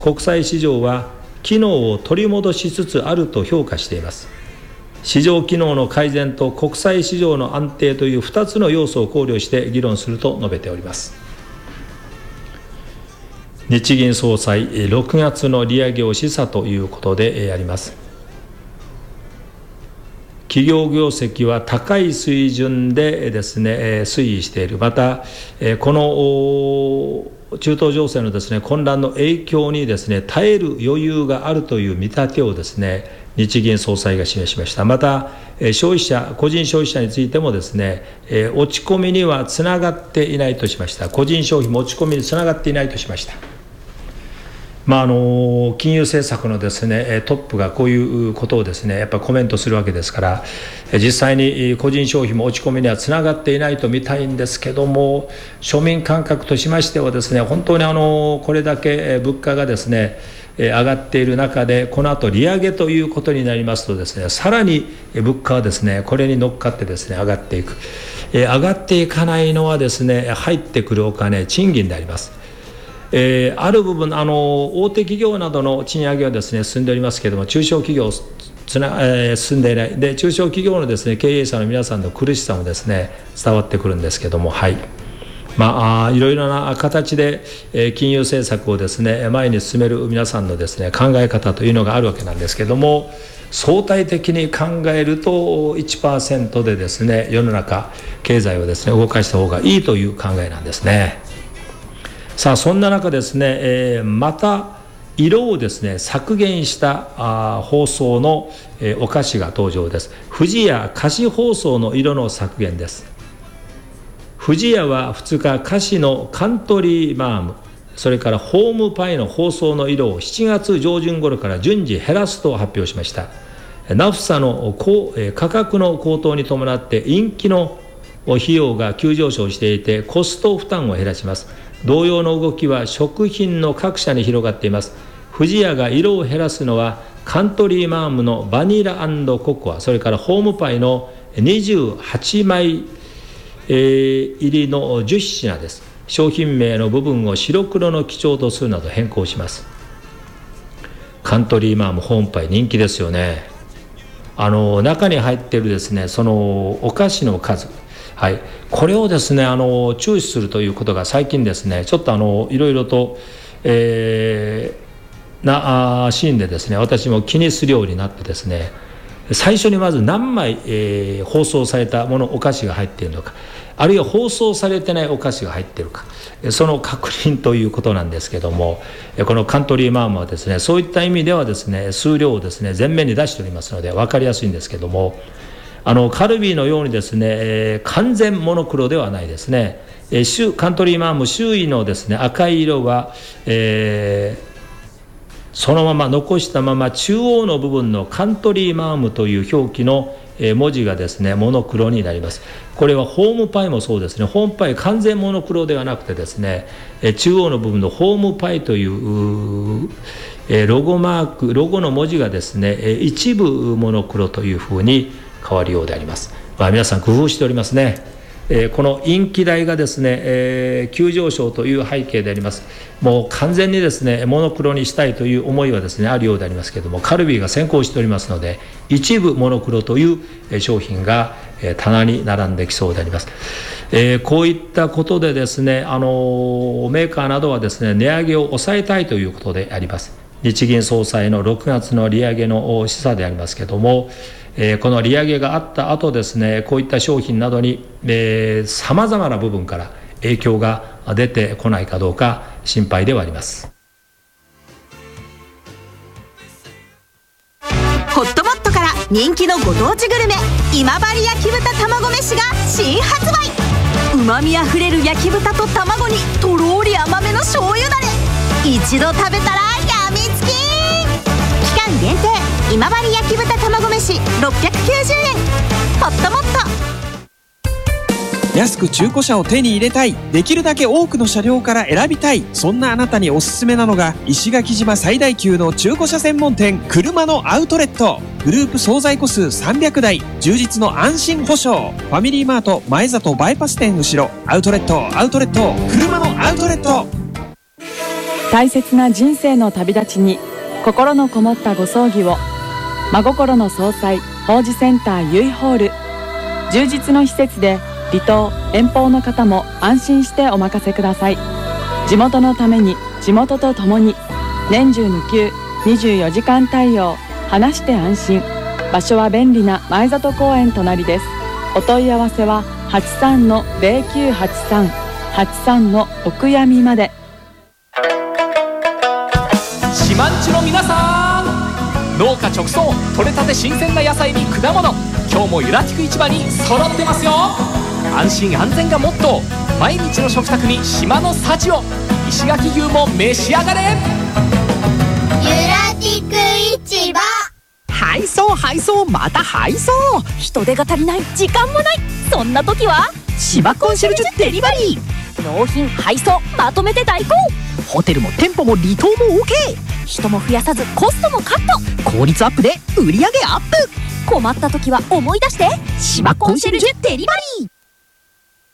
国際市場は機能を取り戻しつつあると評価しています。市場機能の改善と国際市場の安定という2つの要素を考慮して議論すると述べております。日銀総裁、6月の利上げを示唆ということであります。企業業績は高い水準でですね、推移している。また、この中東情勢のですね、混乱の影響にですね、耐える余裕があるという見立てをですね、日銀総裁が示しました。また、消費者、個人消費者についてもですね、落ち込みにはつながっていないとしました。個人消費も落ち込みにつながっていないとしました。金融政策のですね、トップがこういうことをですね、やっぱりコメントするわけですから、実際に個人消費も落ち込みにはつながっていないと見たいんですけども、庶民感覚としましてはですね、本当にこれだけ物価がですね、上がっている中で、この後利上げということになりますとですね、さらに物価はですね、これに乗っかってですね、上がっていく。上がっていかないのはですね、入ってくるお金、賃金であります。ある部分大手企業などの賃上げはですね、進んでおりますけれども、中小企業進んでいないで、中小企業のですね、経営者の皆さんの苦しさもですね、伝わってくるんですけども、はい、いろいろな形で金融政策をですね、前に進める皆さんのですね、考え方というのがあるわけなんですけども、相対的に考えると 1% でですね、世の中経済をですね、動かした方がいいという考えなんですね。さあ、そんな中ですね、また色をですね、削減した包装のお菓子が登場です。不二家菓子包装の色の削減です。不二家は2日、菓子のカントリーマーム、それからホームパイの包装の色を7月上旬頃から順次減らすと発表しました。ナフサの価格の高騰に伴ってインキの費用が急上昇していて、コスト負担を減らします。同様の動きは食品の各社に広がっています。不二家が色を減らすのはカントリーマームのバニラ&ココア、それからホームパイの28枚入りの10品です。商品名の部分を白黒の基調とするなど変更します。カントリーマーム、ホームパイ人気ですよね。中に入っているですね、そのお菓子の数、はい、これをですね、注視するということが最近ですね、ちょっといろいろと、シーンでですね、私も気にするようになってですね、最初にまず何枚、包装されたもの、お菓子が入っているのか、あるいは包装されてないお菓子が入っているか、その確認ということなんですけども、このカントリーマームはですね、そういった意味ではですね、数量をですね、前面に出しておりますので分かりやすいんですけども、カルビーのようにですね、完全モノクロではないですね。カントリーマーム周囲のですね、赤い色は、そのまま残したまま中央の部分のカントリーマームという表記の文字がですね、モノクロになります。これはホームパイもそうですね。ホームパイ完全モノクロではなくてですね、中央の部分のホームパイというロゴマーク、ロゴの文字がですね、一部モノクロというふうに変わるようであります。皆さん工夫しておりますね。このインキ代がですね、急上昇という背景であります。もう完全にですね、モノクロにしたいという思いはですね、あるようでありますけれども、カルビーが先行しておりますので、一部モノクロという商品が棚に並んできそうであります。こういったことでですね、メーカーなどはですね、値上げを抑えたいということであります。日銀総裁の6月の利上げの示唆でありますけれども、この利上げがあった後ですね、こういった商品などにさまざまな部分から影響が出てこないかどうか心配ではあります。 ホットモットから人気のご当地グルメ、今治焼豚卵飯が新発売。うまみあふれる焼き豚と卵にとろーり甘めの醤油だれ、一度食べたらやみつき。期間限定今治焼き豚卵飯690円。ホットモット。 安く中古車を手に入れたい、できるだけ多くの車両から選びたい、そんなあなたにおすすめなのが石垣島最大級の中古車専門店、車のアウトレット。グループ総在庫数300台、充実の安心保証。ファミリーマート前里バイパス店後ろ、アウトレット車のアウトレット。 大切な人生の旅立ちに心のこもったご葬儀を。真心の総裁法事センターゆいホール。充実の施設で離島遠方の方も安心してお任せください。地元のために地元とともに。年中無休24時間対応。話して安心。場所は便利な前里公園隣です。お問い合わせは 83-0983 83のお悔やみまで。 四万十の皆さん、農家直送取れたて新鮮な野菜に果物、今日もゆらちく市場に揃ってますよ。安心安全がモットー、毎日の食卓に島の幸を。石垣牛も召し上がれ。 ゆらちく市場。 配送また配送。 人手が足りない、時間もない、そんな時は芝コンシェルジュデリバリー。 納品配送まとめて代行。 ホテルも店舗も離島も OK。 人も増やさずコストもカット。 効率アップで売上アップ。 困った時は思い出して、芝コンシェルジュデリバリー。